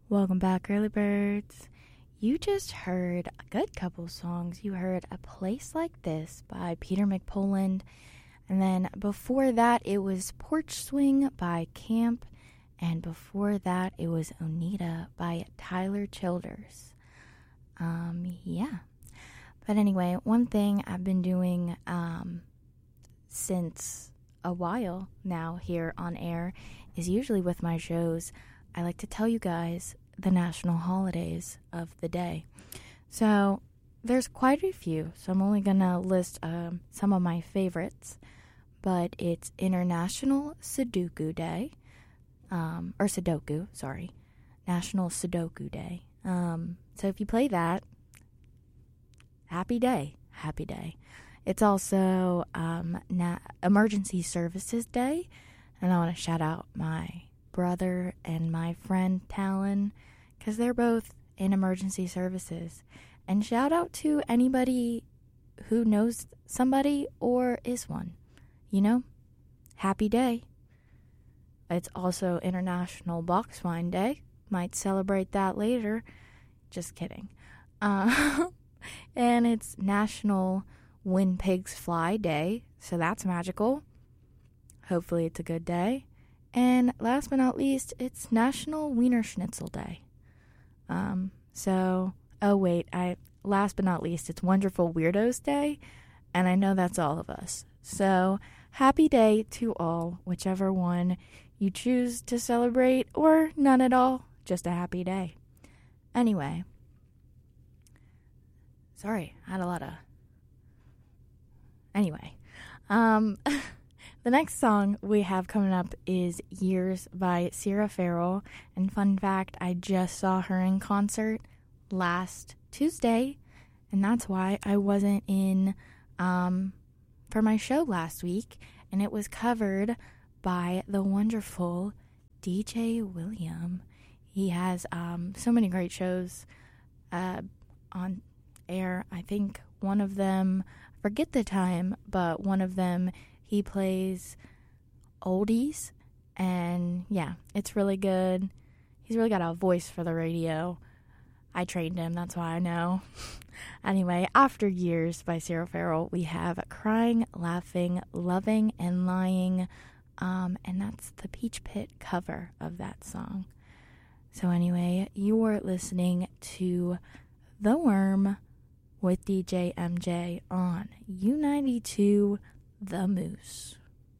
Welcome back, early birds. You just heard a good couple songs. You heard A Place Like This by Peter McPoland. And then before that, it was Porch Swing by Camp. And before that, it was Onita by Tyler Childers. Yeah. But anyway, one thing I've been doing since a while now here on air is usually with my shows, I like to tell you guys the national holidays of the day. So there's quite a few, so I'm only going to list some of my favorites. But it's International Sudoku Day, or Sudoku, sorry, National Sudoku Day. So if you play that, happy day. It's also Emergency Services Day, and I want to shout out my brother and my friend Talon, because they're both in emergency services. And shout out to anybody who knows somebody or is one. You know, happy day. It's also International Box Wine Day. Might celebrate that later. Just kidding. And it's National When Pigs Fly Day, so that's magical. Hopefully it's a good day. And last but not least, it's National Wiener Schnitzel Day. Last but not least, it's Wonderful Weirdos Day, and I know that's all of us. So, happy day to all, whichever one you choose to celebrate, or none at all, just a happy day. Anyway, sorry, I had a lot of... Anyway, the next song we have coming up is Years by Sierra Farrell. And fun fact, I just saw her in concert last Tuesday, and that's why I wasn't in for my show last week, and it was covered by the wonderful DJ William. He has so many great shows on air. I think one of them, I forget the time, but one of them he plays oldies, and yeah, it's really good. He's really got a voice for the radio. I trained him, that's why I know. Anyway, After Years by Sierra Farrell, we have Crying, Laughing, Loving, and Lying, and that's the Peach Pit cover of that song. So anyway, you are listening to The Worm with DJ MJ on U92 The Moose.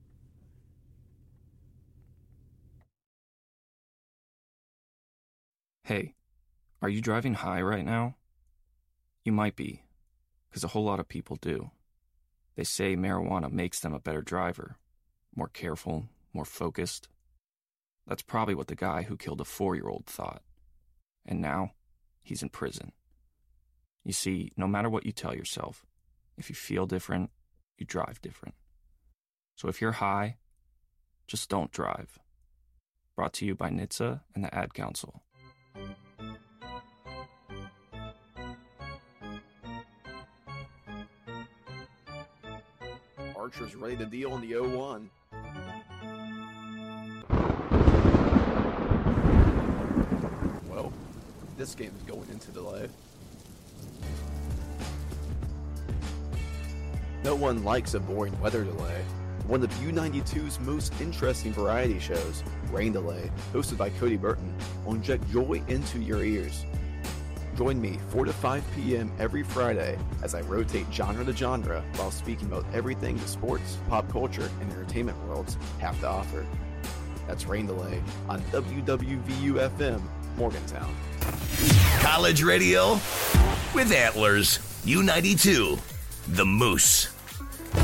Hey, are you driving high right now? You might be, because a whole lot of people do. They say marijuana makes them a better driver, more careful, more focused. That's probably what the guy who killed a 4-year-old thought. And now, he's in prison. You see, no matter what you tell yourself, if you feel different, you drive different. So if you're high, just don't drive. Brought to you by NHTSA and the Ad Council. Archer's ready to deal in the 0-1. Well, this game's going into delay. No one likes a boring weather delay. One of U92's most interesting variety shows, Rain Delay, hosted by Cody Burton, will inject joy into your ears. Join me 4 to 5 p.m. every Friday as I rotate genre to genre while speaking about everything the sports, pop culture, and entertainment worlds have to offer. That's Rain Delay on WWVU-FM, Morgantown. College radio with Antlers. U92, The Moose.